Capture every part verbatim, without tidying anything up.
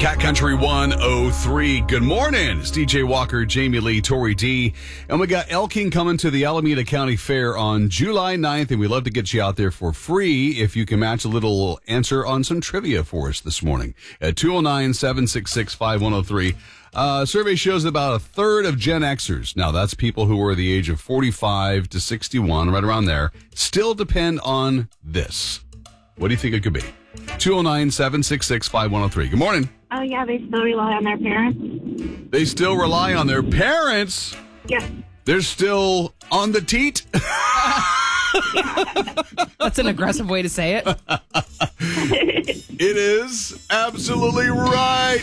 Cat Country one oh three. Good morning. It's D J Walker, Jamie Lee, Tori D. And we got El King coming to the Alameda County Fair on July ninth, and we'd love to get you out there for free if you can match a little answer on some trivia for us this morning at two oh nine, seven six six, five one oh three. Uh, survey shows that about a third of Gen Xers, now that's people who are the age of forty-five to sixty-one, right around there, still depend on this. What do you think it could be? two oh nine, seven six six, five one oh three. Good morning. Oh, yeah, they still rely on their parents. They still rely on their parents? Yes. They're still on the teat? That's an aggressive way to say it. It is absolutely right.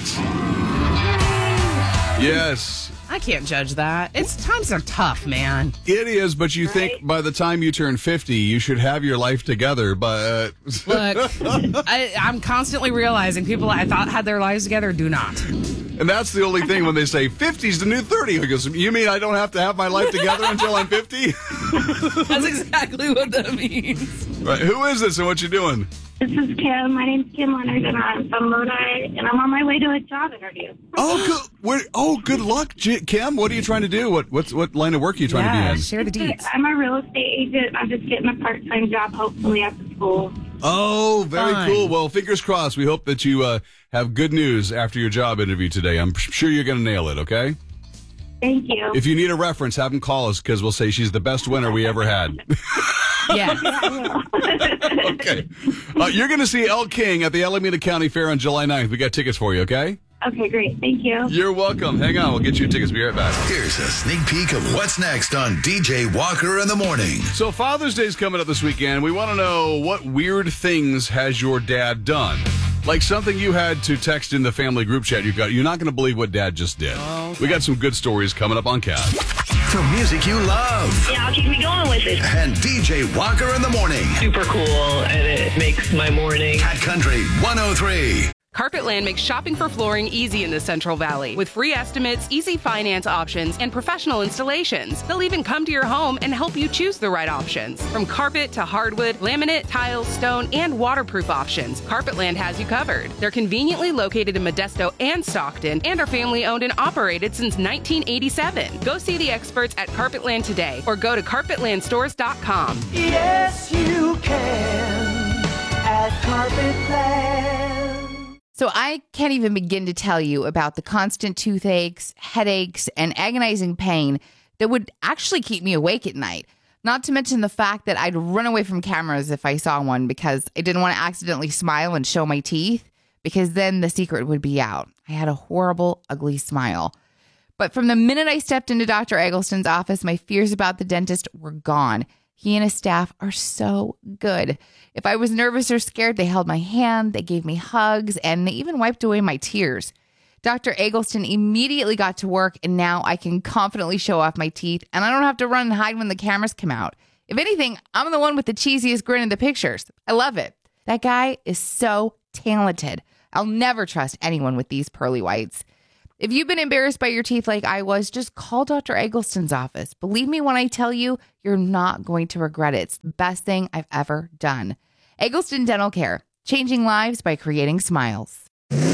Yes. I can't judge that. It's times are tough, man. It is, but you Right? think by the time you turn fifty, you should have your life together. But Look, I, I'm constantly realizing people I thought had their lives together do not. and that's the only thing when they say fifty's the new thirty. He goes, you mean I don't have to have my life together until I'm fifty? That's exactly what that means. Right. Who is this and what you doing? This is Kim. My name's Kim Leonard, and I'm from Lodi, and I'm on my way to a job interview. Oh, good. Where, oh, good luck, J- Kim. What are you trying to do? What what's what line of work are you trying Yeah, to be in? share the deets. I'm a real estate agent. I'm just getting a part-time job, hopefully, after school. Oh, very Fun. cool. Well, fingers crossed. We hope that you uh, have good news after your job interview today. I'm sure you're going to nail it, okay? Thank you. If you need a reference, have them call us because we'll say she's the best winner we ever had. Yeah. Okay. Uh, you're going to see El King at the Alameda County Fair on July ninth. We got tickets for you, okay? Okay, great. Thank you. You're welcome. Hang on. We'll get you tickets. Be right back. Here's a sneak peek of what's next on D J Walker in the Morning. So Father's Day's coming up this weekend. We want to know, what weird things has your dad done? Like something you had to text in the family group chat. You got, you're not going to believe what Dad just did. Oh, okay. We got some good stories coming up on Cat. From music you love Yeah, I'll keep me going with it. and D J Walker in the Morning. Super cool, and it makes my morning. Cat Country one oh three. Carpetland makes shopping for flooring easy in the Central Valley with free estimates, easy finance options, and professional installations. They'll even come to your home and help you choose the right options. From carpet to hardwood, laminate, tiles, stone, and waterproof options, Carpetland has you covered. They're conveniently located in Modesto and Stockton and are family owned and operated since nineteen eighty-seven. Go see the experts at Carpetland today or go to carpetland stores dot com. Yes, you can at Carpetland. So I can't even begin to tell you about the constant toothaches, headaches, and agonizing pain that would actually keep me awake at night. Not to mention the fact that I'd run away from cameras if I saw one because I didn't want to accidentally smile and show my teeth, because then the secret would be out. I had a horrible, ugly smile. But from the minute I stepped into Doctor Eggleston's office, my fears about the dentist were gone. He and his staff are so good. If I was nervous or scared, they held my hand, they gave me hugs, and they even wiped away my tears. Doctor Eggleston immediately got to work, and now I can confidently show off my teeth, and I don't have to run and hide when the cameras come out. If anything, I'm the one with the cheesiest grin in the pictures. I love it. That guy is so talented. I'll never trust anyone with these pearly whites. If you've been embarrassed by your teeth like I was, just call Doctor Eggleston's office. Believe me when I tell you, you're not going to regret it. It's the best thing I've ever done. Eggleston Dental Care, changing lives by creating smiles.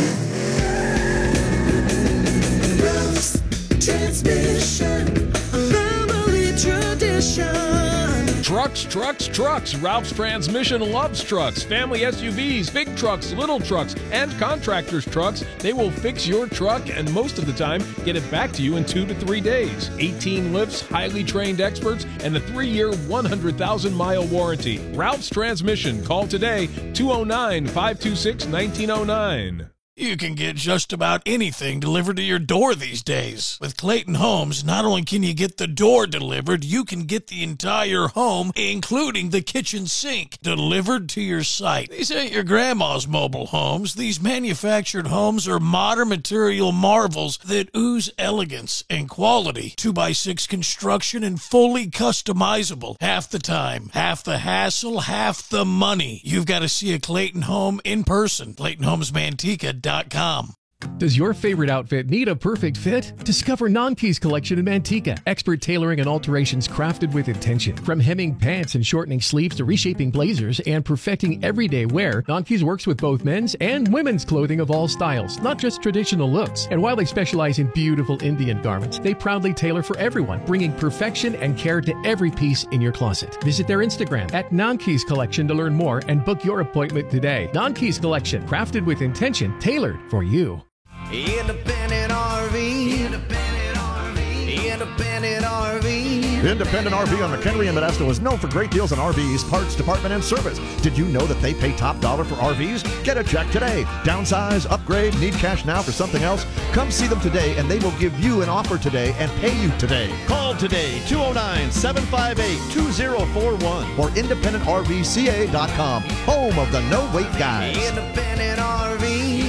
Roots, transmission, family tradition. Trucks, trucks, trucks. Ralph's Transmission loves trucks. Family S U Vs, big trucks, little trucks, and contractors' trucks. They will fix your truck and most of the time get it back to you in two to three days. eighteen lifts, highly trained experts, and a three-year, one hundred thousand mile warranty. Ralph's Transmission. Call today, two oh nine, five two six, one nine oh nine. You can get just about anything delivered to your door these days. With Clayton Homes, not only can you get the door delivered, you can get the entire home, including the kitchen sink, delivered to your site. These ain't your grandma's mobile homes. These manufactured homes are modern material marvels that ooze elegance and quality. two by six construction and fully customizable. Half the time, half the hassle, half the money. You've got to see a Clayton home in person. Clayton Homes Manteca dot com. Does your favorite outfit need a perfect fit? Discover Non-Keys Collection in Manteca. Expert tailoring and alterations crafted with intention. From hemming pants and shortening sleeves to reshaping blazers and perfecting everyday wear, Non-Keys works with both men's and women's clothing of all styles, not just traditional looks. And while they specialize in beautiful Indian garments, they proudly tailor for everyone, bringing perfection and care to every piece in your closet. Visit their Instagram at Non-Keys Collection to learn more and book your appointment today. Non-Keys Collection, crafted with intention, tailored for you. Independent R V. Independent R V. Independent R V. Independent R V on McHenry and Modesto is known for great deals on R Vs, parts, department, and service. Did you know that they pay top dollar for R Vs? Get a check today. Downsize, upgrade, need cash now for something else? Come see them today and they will give you an offer today and pay you today. Call today, two oh nine, seven five eight, two oh four one or independent R V C A dot com, home of the no-wait guys. Independent R V.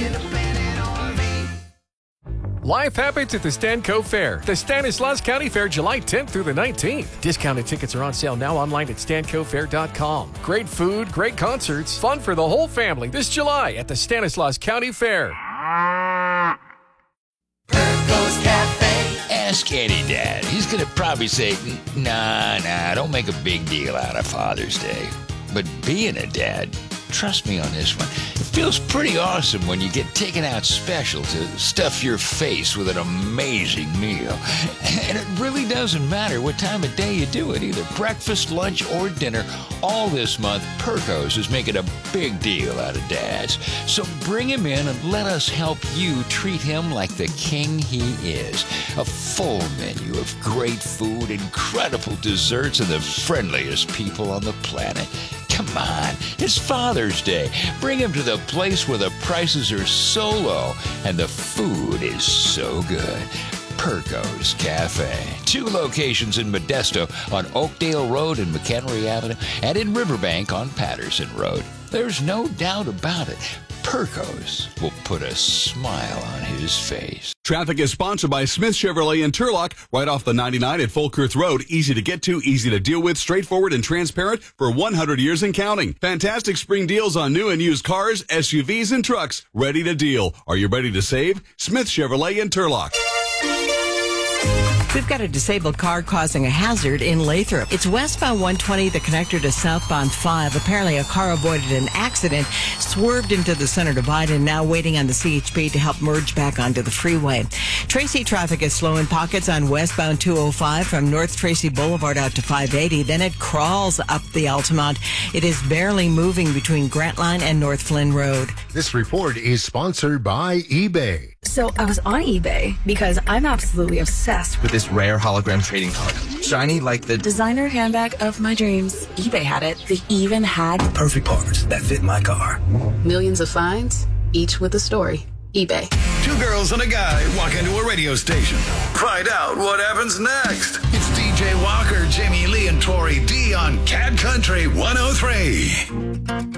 Life happens at the Stanco Fair. The Stanislaus County Fair, July tenth through the nineteenth. Discounted tickets are on sale now online at stanco fair dot com. Great food, great concerts, fun for the whole family this July at the Stanislaus County Fair. Perco's Cafe. Ask any dad. He's going to probably say, nah, nah, don't make a big deal out of Father's Day. But being a dad, trust me on this one, it feels pretty awesome when you get taken out special to stuff your face with an amazing meal. And it really doesn't matter what time of day you do it, either breakfast, lunch, or dinner. All this month, Perco's is making a big deal out of dads. So bring him in and let us help you treat him like the king he is. A full menu of great food, incredible desserts, and the friendliest people on the planet. Come on, it's Father's Day. Bring him to the place where the prices are so low and the food is so good. Perco's Cafe. Two locations in Modesto on Oakdale Road and McHenry Avenue, and in Riverbank on Patterson Road. There's no doubt about it. Perco's will put a smile on his face. Traffic is sponsored by Smith Chevrolet in Turlock, right off the ninety-nine at Folkirth Road. Easy to get to, easy to deal with, straightforward and transparent for one hundred years and counting. Fantastic spring deals on new and used cars, S U Vs, and trucks. Ready to deal. Are you ready to save? Smith Chevrolet in Turlock. We've got a disabled car causing a hazard in Lathrop. It's westbound one twenty, the connector to southbound five. Apparently, a car avoided an accident, swerved into the center divide, and now waiting on the C H P to help merge back onto the freeway. Tracy traffic is slow in pockets on westbound two oh five from North Tracy Boulevard out to five eighty. Then it crawls up the Altamont. It is barely moving between Grantline and North Flynn Road. This report is sponsored by eBay. So I was on eBay because I'm absolutely obsessed with this rare hologram trading card. Shiny like the designer handbag of my dreams. eBay had it. They even had the perfect parts that fit my car. Millions of finds, each with a story. eBay. Two girls and a guy walk into a radio station. Find out what happens next. It's D J Walker, Jamie Lee, and Tori D on Cat Country one oh three.